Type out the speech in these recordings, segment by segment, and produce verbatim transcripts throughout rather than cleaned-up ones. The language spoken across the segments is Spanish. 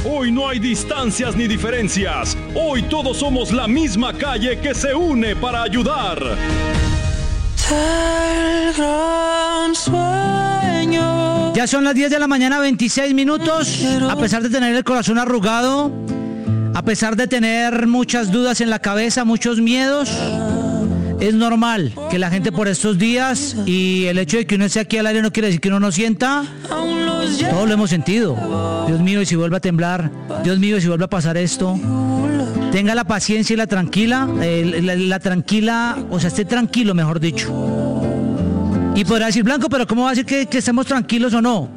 Hoy no hay distancias ni diferencias. Hoy todos somos la misma calle que se une para ayudar. Ya son las diez de la mañana, veintiséis minutos. A pesar de tener el corazón arrugado, a pesar de tener muchas dudas en la cabeza, muchos miedos, es normal que la gente por estos días, y el hecho de que uno esté aquí al aire no quiere decir que uno no sienta, todos lo hemos sentido. Dios mío, y si vuelve a temblar, Dios mío, y si vuelve a pasar esto. Tenga la paciencia y la tranquila, eh, la, la tranquila, o sea, esté tranquilo, mejor dicho. Y podrá decir, Blanco, pero ¿cómo va a decir que, que estemos tranquilos o no?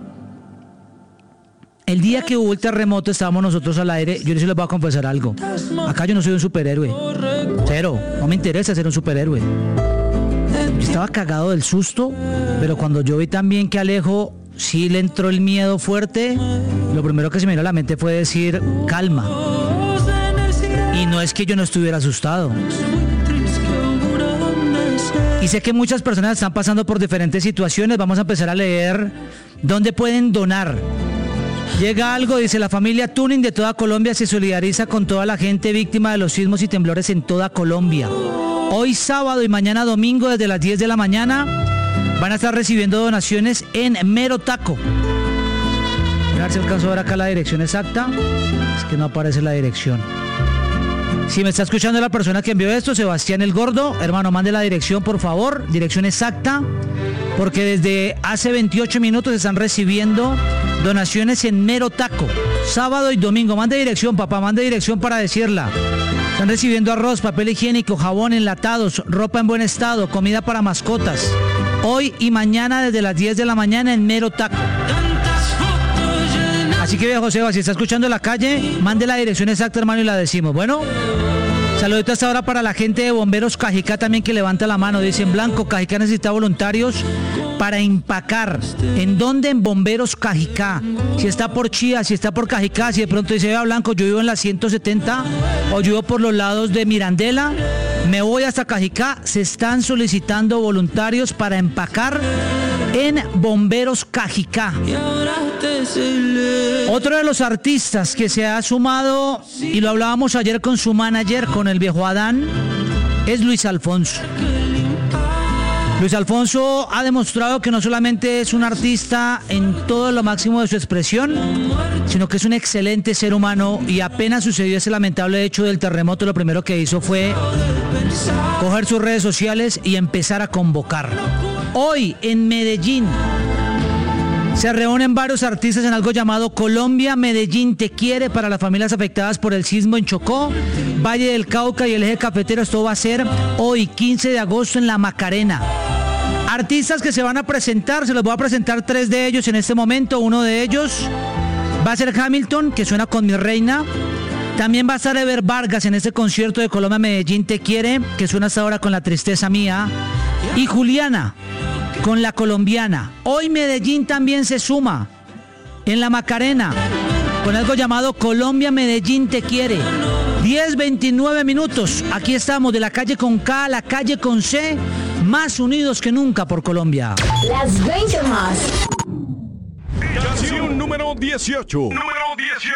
El día que hubo el terremoto estábamos nosotros al aire. Yo les voy a confesar algo. Acá yo no soy un superhéroe. Cero, no me interesa ser un superhéroe. Yo estaba cagado del susto, pero cuando yo vi también que Alejo sí le entró el miedo fuerte, lo primero que se me vino a la mente fue decir, calma. Y no es que yo no estuviera asustado. Y sé que muchas personas están pasando por diferentes situaciones. Vamos a empezar a leer dónde pueden donar. Llega algo, dice: la familia Tuning de toda Colombia se solidariza con toda la gente víctima de los sismos y temblores en toda Colombia. Hoy sábado y mañana domingo desde las diez de la mañana van a estar recibiendo donaciones en Mero Taco. Voy a ver si alcanzo a ver acá la dirección exacta. Es que no aparece la dirección. Si me está escuchando la persona que envió esto, Sebastián el Gordo, hermano, mande la dirección, por favor, dirección exacta, porque desde hace veintiocho minutos están recibiendo donaciones en Mero Taco, sábado y domingo. Mande dirección, papá, mande dirección para decirla. Están recibiendo arroz, papel higiénico, jabón, enlatados, ropa en buen estado, comida para mascotas. Hoy y mañana desde las diez de la mañana en Mero Taco. Así que, viejo Seba, si está escuchando en la calle, mande la dirección exacta, hermano, y la decimos. Bueno, saludito hasta ahora para la gente de Bomberos Cajicá también, que levanta la mano. Dicen, Blanco, Cajicá necesita voluntarios para empacar. ¿En dónde? En Bomberos Cajicá. Si está por Chía, si está por Cajicá, si de pronto dice, vea, Blanco, yo vivo en la ciento setenta o yo vivo por los lados de Mirandela, me voy hasta Cajicá. Se están solicitando voluntarios para empacar en Bomberos Cajicá. Otro de los artistas que se ha sumado, y lo hablábamos ayer con su manager, con el viejo Adán, es Luis Alfonso. Luis Alfonso ha demostrado que no solamente es un artista en todo lo máximo de su expresión, sino que es un excelente ser humano, y apenas sucedió ese lamentable hecho del terremoto, lo primero que hizo fue coger sus redes sociales y empezar a convocar. Hoy en Medellín se reúnen varios artistas en algo llamado Colombia Medellín Te Quiere para las familias afectadas por el sismo en Chocó, Valle del Cauca y el eje cafetero. Esto va a ser hoy, quince de agosto, en La Macarena. Artistas que se van a presentar, se los voy a presentar tres de ellos en este momento. Uno de ellos va a ser Hamilton, que suena con Mi Reina. También va a estar Ever Vargas en este concierto de Colombia Medellín Te Quiere, que suena hasta ahora con La Tristeza Mía. Y Juliana con La Colombiana. Hoy Medellín también se suma en La Macarena con algo llamado Colombia Medellín Te Quiere. diez veintinueve minutos. Aquí estamos, de la calle con K a la calle con C, más unidos que nunca por Colombia. Las veinte más. Canción número dieciocho. Número dieciocho.